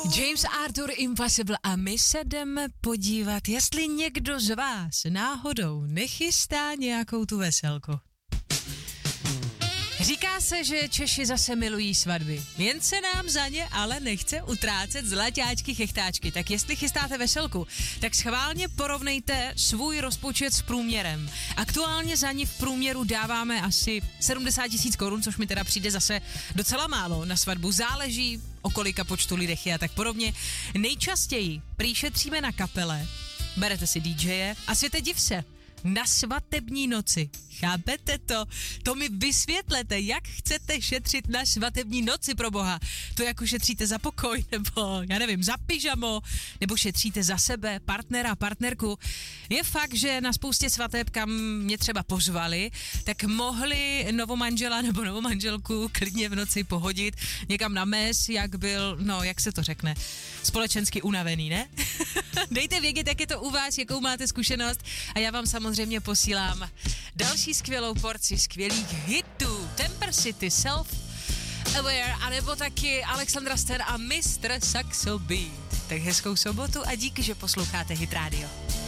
James Arthur Impossible a my se jdeme podívat, jestli někdo z vás náhodou nechystá nějakou tu veselku. Říká se, že Češi zase milují svatby, jen se nám za ně ale nechce utrácet zlaťáčky, chechtáčky. Tak jestli chystáte veselku, tak schválně porovnejte svůj rozpočet s průměrem. Aktuálně za ní v průměru dáváme asi 70 000 korun, což mi teda přijde zase docela málo na svatbu. Záleží, o kolika počtu lidech je a tak podobně. Nejčastěji prý šetříme na kapele, berete si DJe a světe div se, na svatební noci. Chápete to? To mi vysvětlete, jak chcete šetřit na svatební noci, pro boha. To jako šetříte za pokoj, nebo já nevím, za pyžamo, nebo šetříte za sebe, partnera, partnerku. Je fakt, že na spoustě svateb, kam mě třeba pozvali, tak mohli novomanžela nebo novomanželku klidně v noci pohodit někam na mes, jak byl, no jak se to řekne, společensky unavený, ne? Dejte vědět, jak je to u vás, jakou máte zkušenost a já vám samozřejmě posílám další skvělou porci skvělých hitů. Temper City, Self-Aware, anebo taky Alexandra Stan a Mr. Saxo Beat. Tak hezkou sobotu a díky, že posloucháte Hit Radio.